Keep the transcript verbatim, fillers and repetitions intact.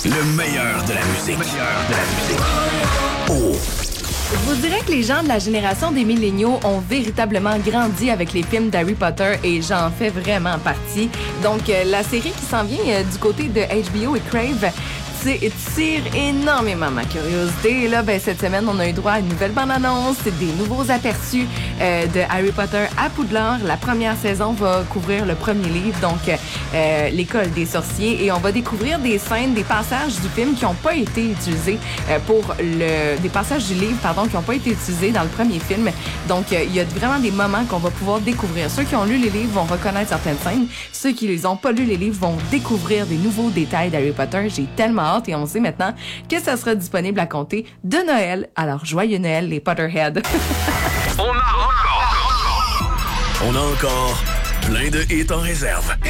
Le meilleur de la musique. Le meilleur de la musique. Oh. Je vous dirais que les gens de la génération des milléniaux ont véritablement grandi avec les films d'Harry Potter et j'en fais vraiment partie. Donc, euh, la série qui s'en vient euh, du côté de H B O et Crave tire énormément ma curiosité. Et là, ben, cette semaine, on a eu droit à une nouvelle bande-annonce, des nouveaux aperçus euh, de Harry Potter à Poudlard. La première saison va couvrir le premier livre, donc euh, l'école des sorciers, et on va découvrir des scènes, des passages du film qui n'ont pas été utilisés euh, pour le... des passages du livre, pardon, qui n'ont pas été utilisés dans le premier film. Donc, euh, il y a vraiment des moments qu'on va pouvoir découvrir. Ceux qui ont lu les livres vont reconnaître certaines scènes. Ceux qui les ont pas lu les livres vont découvrir des nouveaux détails d'Harry Potter. J'ai tellement hâte et on sait maintenant que ça sera disponible à compter de Noël. Alors, joyeux Noël, les Potterheads! On a encore, on a encore plein de hits en réserve.